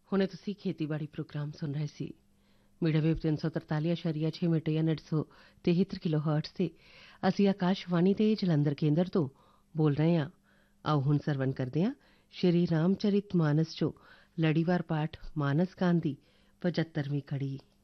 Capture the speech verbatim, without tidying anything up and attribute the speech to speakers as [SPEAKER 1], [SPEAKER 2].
[SPEAKER 1] ਹੁਣੇ ਤੁਸੀਂ ਖੇਤੀਬਾੜੀ ਪ੍ਰੋਗਰਾਮ ਸੁਣ ਰਹੇ ਸੀ। ਮੀਡੀਆ ਵੇਵ ਤਿੰਨ ਸੌ ਤਰਤਾਲੀ ਅਸ਼ਾਰੀਆ ਛੇ ਮੀਟਰ ਜਾਂ ਨੌ ਸੌ ਤਿਹੱਤਰ ਕਿਲੋ ਹਰਟਜ਼ ਤੇ ਅਸੀਂ ਆਕਾਸ਼ਵਾਣੀ ਦੇ ਜਲੰਧਰ ਕੇਂਦਰ ਤੋਂ ਬੋਲ ਰਹੇ ਹਾਂ। ਆਓ ਹੁਣ ਸਰਵਣ ਕਰਦੇ ਹਾਂ ਸ਼੍ਰੀ ਰਾਮਚਰਿਤ ਮਾਨਸ ਚੋਂ ਲੜੀਵਾਰ ਪਾਠ ਮਾਨਸ ਕਾਂਡ ਦੀ ਪਝੱਤਰਵੀਂ ਕੜੀ।